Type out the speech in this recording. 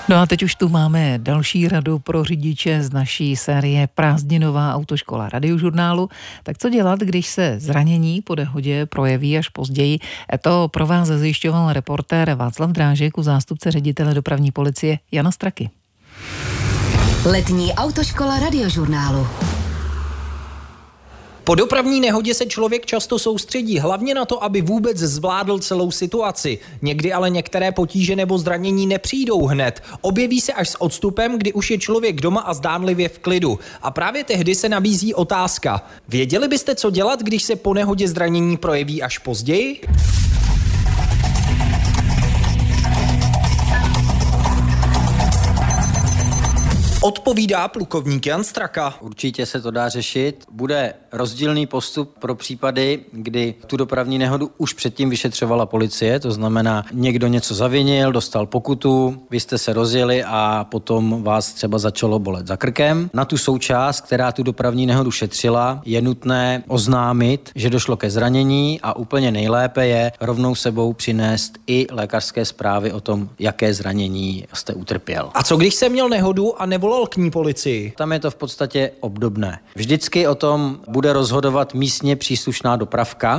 No a teď už tu máme další radu pro řidiče z naší série Prázdninová autoškola Radiožurnálu. Tak co dělat, když se zranění po nehodě projeví až později? To pro vás zjišťoval reportér Václav Drážek u zástupce ředitele dopravní policie Jana Straky. Letní autoškola Radiožurnálu. Po dopravní nehodě se člověk často soustředí hlavně na to, aby vůbec zvládl celou situaci. Někdy ale některé potíže nebo zranění nepřijdou hned. Objeví se až s odstupem, kdy už je člověk doma a zdánlivě v klidu. A právě tehdy se nabízí otázka. Věděli byste, co dělat, když se po nehodě zranění projeví až později? Odpovídá plukovník Jan Straka. Určitě se to dá řešit. Bude rozdílný postup pro případy, kdy tu dopravní nehodu už předtím vyšetřovala policie, to znamená, někdo něco zavinil, dostal pokutu, vy jste se rozjeli a potom vás třeba začalo bolet za krkem. Na tu součást, která tu dopravní nehodu šetřila, je nutné oznámit, že došlo ke zranění a úplně nejlépe je rovnou sebou přinést i lékařské zprávy o tom, jaké zranění jste utrpěl. A co když jsem měl nehodu a nevolal k ní policii? Tam je to v podstatě obdobné. Vždycky o tom bude rozhodovat místně příslušná dopravka.